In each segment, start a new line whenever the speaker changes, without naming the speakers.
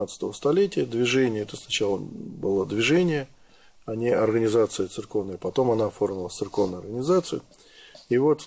19 столетия. Движение, это сначала было движение, а не организация церковная, потом она оформилась в церковную организацию. И вот в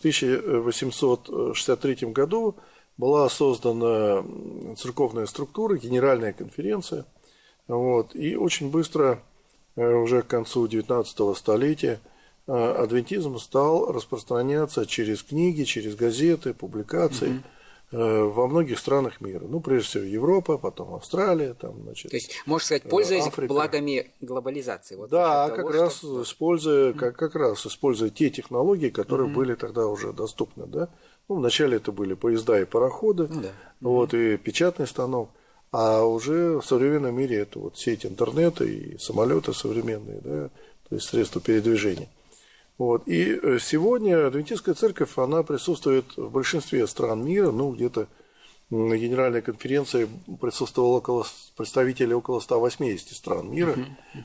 1863 году была создана церковная структура, генеральная конференция. Вот, и очень быстро, уже к концу 19 столетия, адвентизм стал распространяться через книги, через газеты, публикации во многих странах мира. Ну, прежде всего, Европа, потом Австралия. Там, значит,
то есть, можно сказать, пользуясь
Африка.
благами глобализации. Вот
да,
того,
как раз используя те технологии, которые были тогда уже доступны. Да? Ну, вначале это были поезда и пароходы, вот, и печатный станок. А уже в современном мире это вот сеть интернета и самолеты современные, да, то есть средства передвижения. Вот. И сегодня адвентистская церковь, она присутствует в большинстве стран мира, ну, где-то на Генеральной конференции присутствовало представителей около 180 стран мира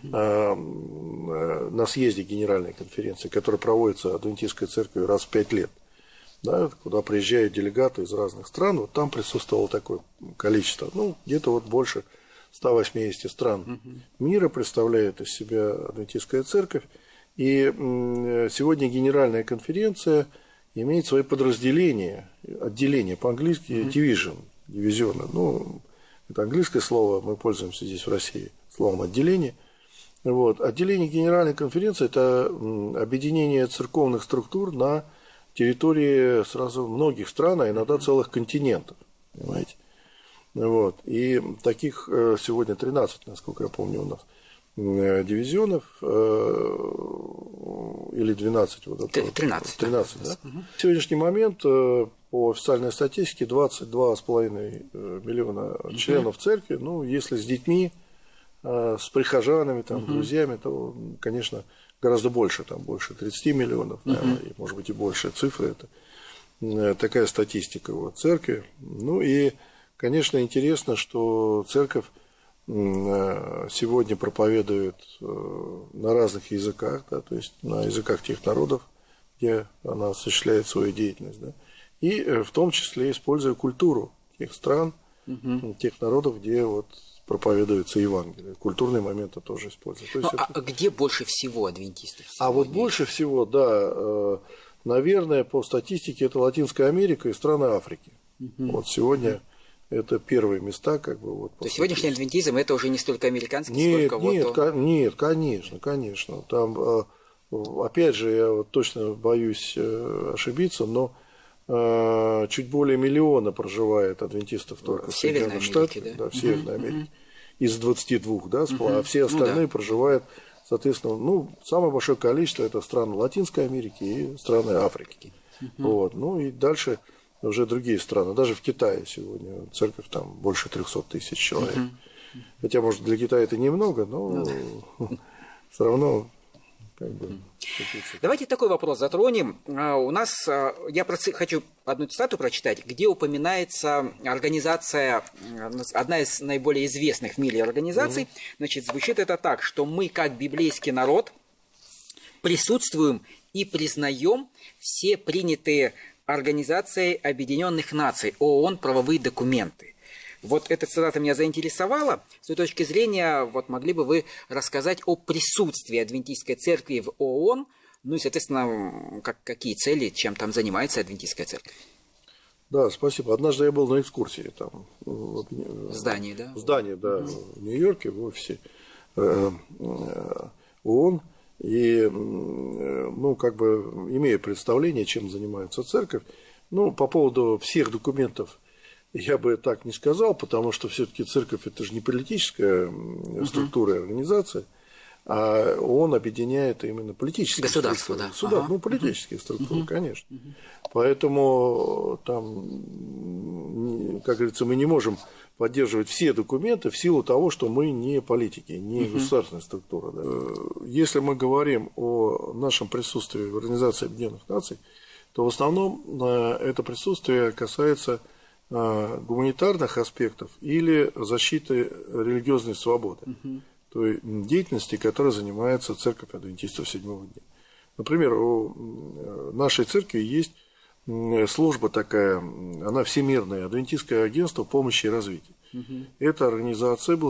на съезде Генеральной конференции, которая проводится адвентистской церковью раз в 5 лет. Да, куда приезжают делегаты из разных стран, вот там присутствовало такое количество, ну, где-то вот больше 180 стран мира представляет из себя адвентистская церковь, и сегодня Генеральная конференция имеет свои подразделения, отделения, по-английски дивизионы, ну, это английское слово, мы пользуемся здесь в России словом отделение. Вот. Отделение Генеральной конференции – это объединение церковных структур на территории сразу многих стран, а иногда целых континентов, понимаете. Вот. И таких сегодня 13, насколько я помню, у нас дивизионов, или 12, вот это, 13, да? В сегодняшний момент по официальной статистике 22,5 миллиона членов церкви, ну, если с детьми, с прихожанами, там, друзьями, то, конечно, гораздо больше, там больше 30 миллионов, наверное, и, может быть, и больше цифры. Это такая статистика вот, церкви. Ну и, конечно, интересно, что церковь сегодня проповедует на разных языках, да, то есть на языках тех народов, где она осуществляет свою деятельность, да, и в том числе используя культуру тех стран, тех народов, где вот проповедуется Евангелие. Культурные моменты тоже используют. То есть
а где больше всего адвентистов?
Вот больше всего, да, наверное, по статистике это Латинская Америка и страны Африки. Вот сегодня это первые места, как бы вот.
То есть сегодняшний адвентизм это уже не столько американский, сколько
нет, конечно. Там, опять же, я вот точно боюсь ошибиться, но чуть более миллиона проживает адвентистов только в Соединенных Штатах, да, в Северной Америке, из 22, да, а все остальные проживают, соответственно, ну, самое большое количество это страны Латинской Америки и страны Африки. Вот. Ну и дальше уже другие страны. Даже в Китае сегодня церковь там больше 300 тысяч человек. Хотя, может, для Китая это немного, но все равно как бы.
Давайте такой вопрос затронем. У нас, я хочу одну цитату прочитать, где упоминается организация, одна из наиболее известных в мире организаций. Значит, звучит это так, что мы, как библейский народ, присутствуем и признаем все принятые Организацией Объединенных Наций, ООН, правовые документы. Вот эта цитата меня заинтересовала. С той точки зрения, вот могли бы вы рассказать о присутствии адвентистской церкви в ООН, ну и, соответственно, какие цели, чем там занимается адвентистская церковь?
Да, спасибо. Однажды я был на экскурсии там.
В здании, да?
В здании, да, в Нью-Йорке, в офисе ООН. И, ну, как бы, имея представление, чем занимается церковь, ну, по поводу всех документов я бы так не сказал, потому что все-таки церковь это же не политическая структура и организация, а ООН объединяет именно политические
государства,
структуры. Да. Ну, политические структуры, конечно. Поэтому там, как говорится, мы не можем поддерживать все документы в силу того, что мы не политики, не государственная структура. Да. Если мы говорим о нашем присутствии в Организации Объединенных Наций, то в основном это присутствие касается гуманитарных аспектов или защиты религиозной свободы, той деятельности, которой занимается Церковь Адвентистов Седьмого дня. Например, у нашей церкви есть служба такая, она всемирная, Адвентистское агентство помощи и развития. Эта организация была